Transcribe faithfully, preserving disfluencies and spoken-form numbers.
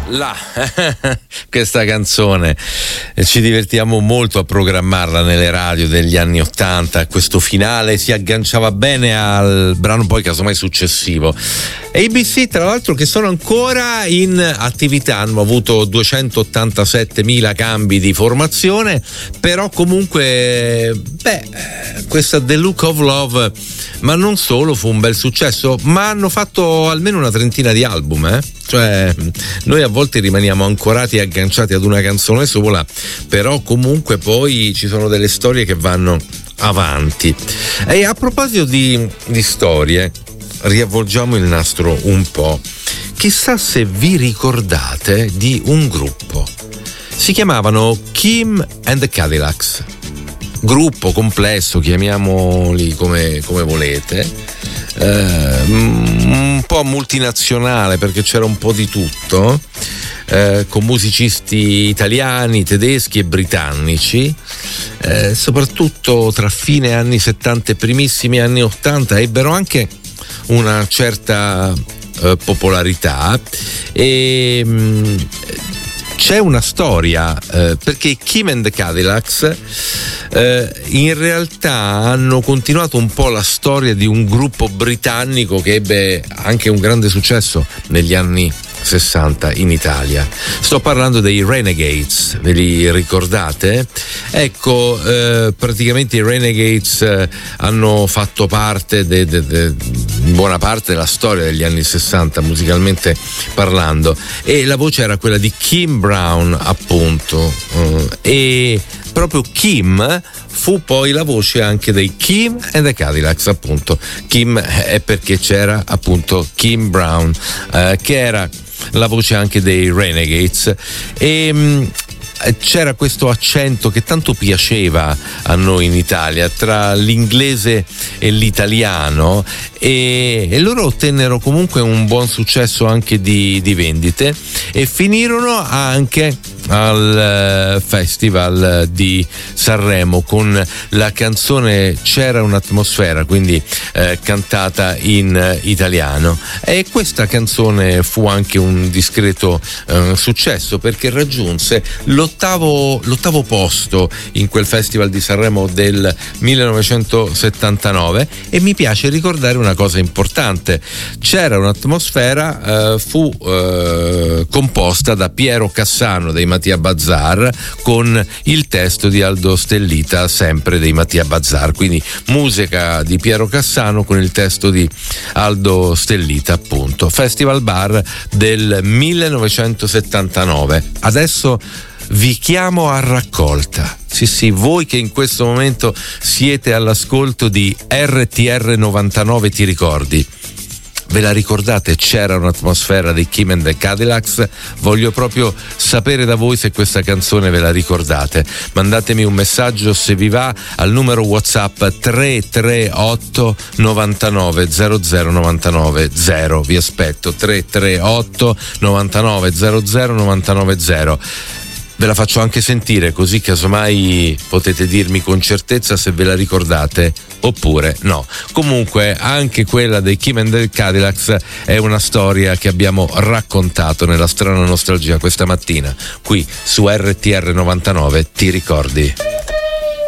là, questa canzone ci divertiamo molto a programmarla nelle radio degli anni ottanta. Questo finale si agganciava bene al brano poi casomai successivo. A B C, tra l'altro, che sono ancora in attività, hanno avuto duecentottantasettemila cambi di formazione, però comunque beh, questa The Look of Love, ma non solo, fu un bel successo, ma hanno fatto almeno una trentina di album, eh? Cioè noi a volte rimaniamo ancorati e agganciati ad una canzone sola, però comunque poi ci sono delle storie che vanno avanti. E a proposito di, di storie, riavvolgiamo il nastro un po'. Chissà se vi ricordate di un gruppo, si chiamavano Kim and the Cadillacs, gruppo complesso, chiamiamoli come, come volete, eh, un po' multinazionale perché c'era un po' di tutto, eh, con musicisti italiani, tedeschi e britannici, eh, soprattutto tra fine anni settanta e primissimi anni ottanta ebbero anche una certa eh, popolarità e mh, c'è una storia, eh, perché Kim and the Cadillacs eh, in realtà hanno continuato un po' la storia di un gruppo britannico che ebbe anche un grande successo negli anni sessanta in Italia. Sto parlando dei Renegades, ve li ricordate? Ecco, eh, praticamente i Renegades eh, hanno fatto parte de, de, de, buona parte della storia degli anni sessanta musicalmente parlando, e la voce era quella di Kim Brown, appunto, eh, e proprio Kim fu poi la voce anche dei Kim and the Cadillacs, appunto. Kim è perché c'era appunto Kim Brown, eh, che era la voce anche dei Renegades, e mh, c'era questo accento che tanto piaceva a noi in Italia tra l'inglese e l'italiano, e, e loro ottennero comunque un buon successo anche di, di vendite e finirono anche al Festival di Sanremo con la canzone C'era un'atmosfera, quindi eh, cantata in italiano, e questa canzone fu anche un discreto eh, successo perché raggiunse l'ottavo, l'ottavo posto in quel Festival di Sanremo del millenovecentosettantanove. E mi piace ricordare una cosa importante: C'era un'atmosfera eh, fu eh, composta da Piero Cassano dei Mattia Bazar con il testo di Aldo Stellita, sempre dei Mattia Bazar, quindi musica di Piero Cassano con il testo di Aldo Stellita, appunto. Festival Bar del millenovecentosettantanove. Adesso vi chiamo a raccolta. Sì, sì, voi che in questo momento siete all'ascolto di R T R novantanove, ti ricordi? Ve la ricordate? C'era un'atmosfera dei Kim and the Cadillacs? Voglio proprio sapere da voi se questa canzone ve la ricordate. Mandatemi un messaggio, se vi va, al numero WhatsApp tre tre otto novantanove zero zero novantanove zero. Vi aspetto, tre tre otto novantanove zero zero novantanove zero. Ve la faccio anche sentire, così casomai potete dirmi con certezza se ve la ricordate oppure no. Comunque anche quella dei Kim and the Cadillacs è una storia che abbiamo raccontato nella Strana Nostalgia questa mattina qui su R T R novantanove, ti ricordi?